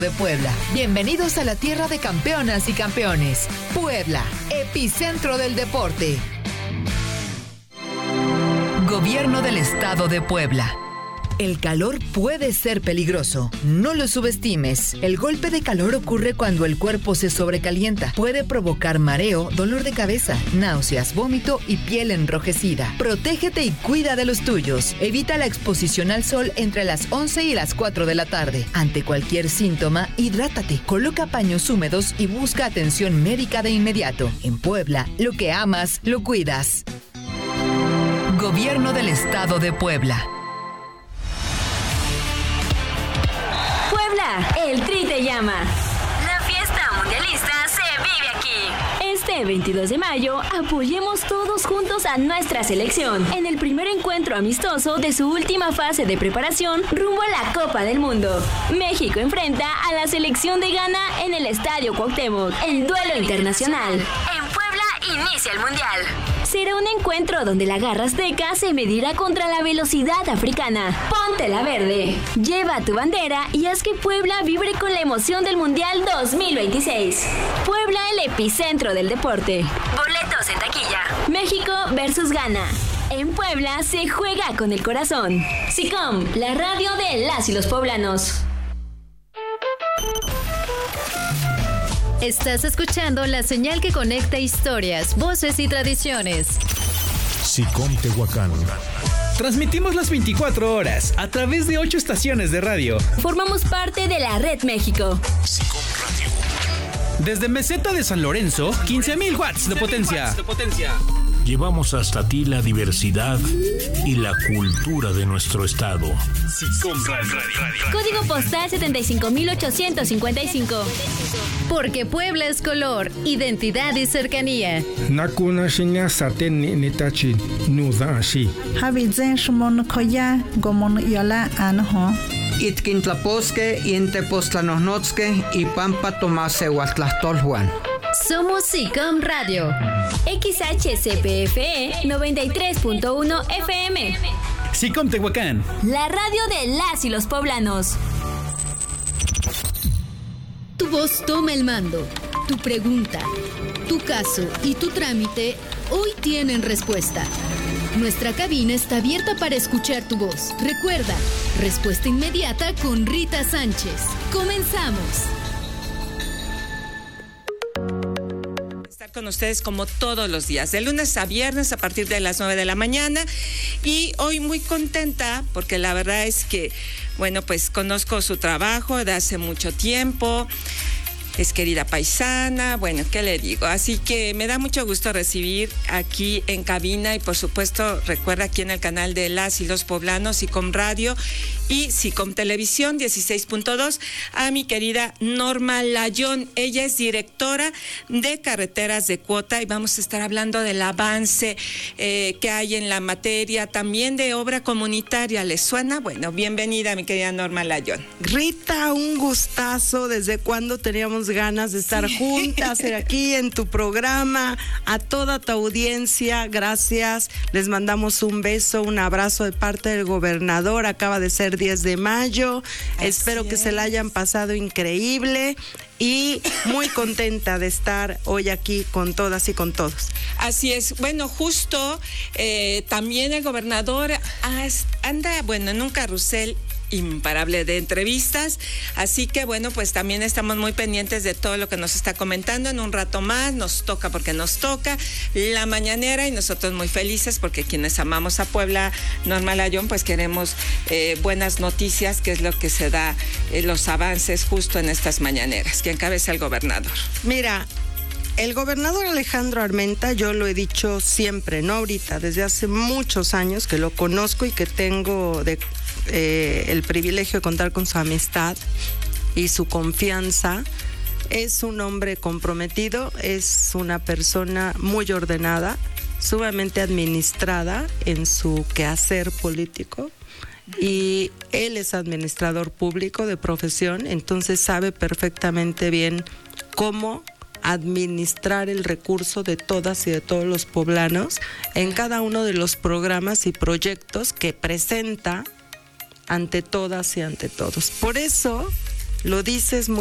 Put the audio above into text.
de Puebla. Bienvenidos a la tierra de campeonas y campeones. Puebla, epicentro del deporte. Gobierno del Estado de Puebla. El calor puede ser peligroso. No lo subestimes. El golpe de calor ocurre cuando el cuerpo se sobrecalienta. Puede provocar mareo, dolor de cabeza, náuseas, vómito y piel enrojecida. Protégete y cuida de los tuyos. Evita la exposición al sol entre las 11 y las 4 de la tarde. Ante cualquier síntoma, hidrátate. Coloca paños húmedos y busca atención médica de inmediato. En Puebla, lo que amas, lo cuidas. Gobierno del Estado de Puebla. El Tri te llama. La fiesta mundialista se vive aquí. Este 22 de mayo, apoyemos todos juntos a nuestra selección en el primer encuentro amistoso de su última fase de preparación rumbo a la Copa del Mundo. México enfrenta a la selección de Ghana en el Estadio Cuauhtémoc, el duelo internacional. En Puebla inicia el mundial. Será un encuentro donde la garra azteca se medirá contra la velocidad africana. Ponte la verde. Lleva tu bandera y haz que Puebla vibre con la emoción del Mundial 2026. Puebla, el epicentro del deporte. Boletos en taquilla. México versus Ghana. En Puebla se juega con el corazón. SICOM, la radio de las y los poblanos. Estás escuchando la señal que conecta historias, voces y tradiciones. SICOM Tehuacán. Transmitimos las 24 horas a través de 8 estaciones de radio. Formamos parte de la Red México. SICOM Radio. Desde Meseta de San Lorenzo, 15,000 watts de potencia. Llevamos hasta ti la diversidad y la cultura de nuestro estado. SICOM Radio. Código postal 75,855. Porque Puebla es color, identidad y cercanía. Nakuna shinya saten netachi nuda ashi. Habizen shmon koya gomon yola anho. Itkintlaposque, Intepostlanosnotzque y Pampa Tomase Huatlastolhuan. Somos SICOM Radio. XHCPFE 93.1 FM. SICOM Tehuacán. La radio de las y los poblanos. Tu voz toma el mando. Tu pregunta, tu caso y tu trámite hoy tienen respuesta. Nuestra cabina está abierta para escuchar tu voz. Recuerda, respuesta inmediata con Rita Sánchez. Comenzamos. Con ustedes como todos los días, de lunes a viernes a partir de las 9 de la mañana, y hoy muy contenta porque la verdad es que, bueno, pues conozco su trabajo de hace mucho tiempo, es querida paisana, bueno, ¿qué le digo? Así que me da mucho gusto recibir aquí en cabina y por supuesto recuerda aquí en el canal de las y los poblanos, SICOM Radio y SICOM Televisión 16.2 a mi querida Norma Layón. Ella es directora de Carreteras de Cuota y vamos a estar hablando del avance que hay en la materia, también de obra comunitaria. ¿Les suena? Bueno, bienvenida mi querida Norma Layón. Rita, un gustazo. ¿Desde cuándo teníamos ganas de estar juntas aquí en tu programa? A toda tu audiencia, gracias. Les mandamos un beso, un abrazo de parte del gobernador. Acaba de ser 10 de mayo. Espero que se la hayan pasado increíble y muy contenta de estar hoy aquí con todas y con todos. Así es. Bueno, justo también el gobernador anda, bueno, en un carrusel imparable de entrevistas, así que bueno, pues también estamos muy pendientes de todo lo que nos está comentando. En un rato más nos toca, porque nos toca la mañanera, y nosotros muy felices porque quienes amamos a Puebla, Norma Layón, pues queremos buenas noticias, que es lo que se da, los avances justo en estas mañaneras que encabeza el gobernador. Mira, el gobernador Alejandro Armenta, yo lo he dicho siempre, no ahorita, desde hace muchos años que lo conozco y que tengo el privilegio de contar con su amistad y su confianza. Es un hombre comprometido, es una persona muy ordenada, sumamente administrada en su quehacer político, y él es administrador público de profesión, entonces sabe perfectamente bien cómo administrar el recurso de todas y de todos los poblanos en cada uno de los programas y proyectos que presenta ante todas y ante todos. Por eso Lo dices muy